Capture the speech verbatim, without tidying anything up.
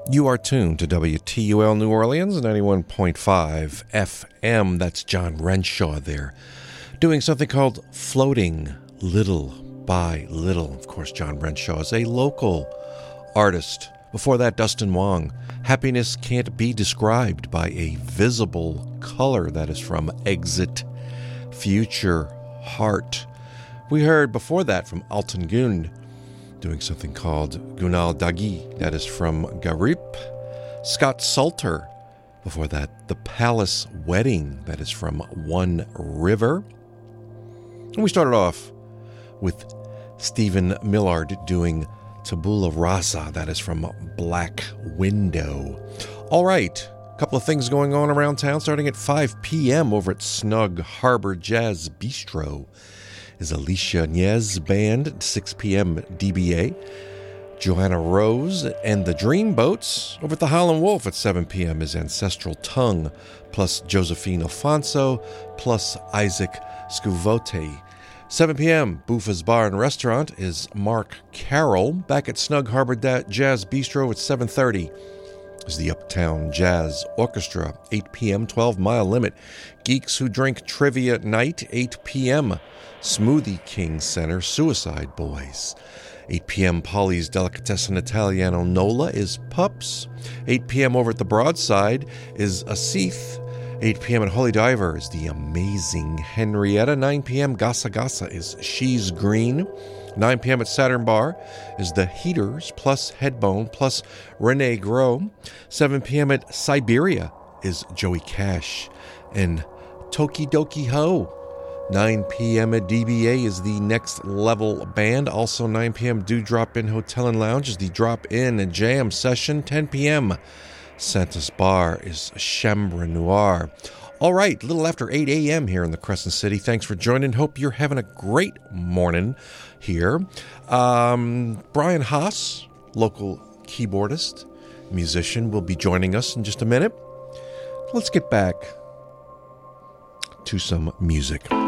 You are tuned to W T U L New Orleans, ninety-one point five F M. That's John Renshaw there, doing something called Floating Little by Little. Of course, John Renshaw is a local artist. Before that, Dustin Wong, Happiness Can't Be Described by a Visible Color. That is from Exit Future Heart. We heard before that from Altan Gund, doing something called Gunal Dagi. That is from Garip. Scott Salter. Before that, The Palace Wedding. That is from One River. And we started off with Stephen Millard doing Tabula Rasa. That is from Black Window. All right, a couple of things going on around town. Starting at five p.m. over at Snug Harbor Jazz Bistro is Alicia Niez Band. At six p.m. D B A. Joanna Rose and the Dreamboats. Over at the Howlin' Wolf at seven p.m. is Ancestral Tongue, plus Josephine Alfonso, plus Isaac Scuvote. seven p.m. Buffa's Bar and Restaurant is Mark Carroll. Back at Snug Harbor Jazz Bistro at seven thirty is the Uptown Jazz Orchestra. eight p.m. twelve Mile Limit. Geeks Who Drink Trivia Night, eight p.m. Smoothie King Center, Suicide Boys. eight p.m. Polly's Delicatessen Italiano Nola is Pups. eight p.m. over at the Broadside is Asif. eight p.m. at Holy Diver is the Amazing Henrietta. nine p.m. Gasa Gasa is She's Green. nine p.m. at Saturn Bar is The Heaters plus Headbone plus Renee Grow. seven p.m. at Siberia is Joey Cash and Toki Doki Ho. nine p.m. at D B A is the Next Level Band. Also nine p.m. Do Drop In Hotel and Lounge is the Drop In and Jam Session. ten p.m. Santa's Bar is Chambre Noir. All right, a little after eight a.m. here in the Crescent City. Thanks for joining. Hope you're having a great morning here. Um, Brian Haas, local keyboardist, musician, will be joining us in just a minute. Let's get back to some music.